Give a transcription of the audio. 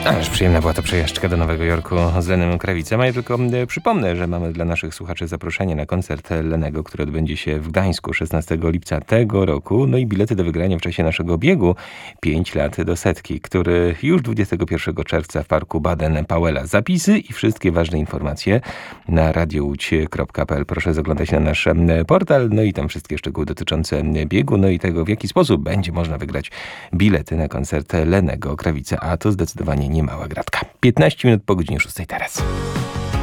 Ależ przyjemna była to przejażdżka do Nowego Jorku z Lenem Krawicem, a ja tylko przypomnę, że mamy dla naszych słuchaczy zaproszenie na koncert Lenego, który odbędzie się w Gdańsku 16 lipca tego roku. No i bilety do wygrania w czasie naszego biegu 5 lat do setki, który już 21 czerwca w parku Baden-Powella. Zapisy i wszystkie ważne informacje na radiołódź.pl. Proszę zaglądać na nasz portal, no i tam wszystkie szczegóły dotyczące biegu, no i tego, w jaki sposób będzie można wygrać bilety na koncert Lenego Krawica, a to zdecydowanie nie mała gratka. 15 minut po godzinie 6 teraz.